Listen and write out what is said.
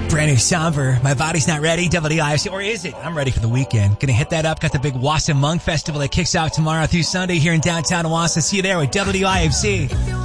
Brand new Somber. My body's not ready. WIFC. Or is it? I'm ready for the weekend. Gonna hit that up. Got the big Wassa Hmong Festival that kicks out tomorrow through Sunday here in downtown Wassa. See you there with WIFC.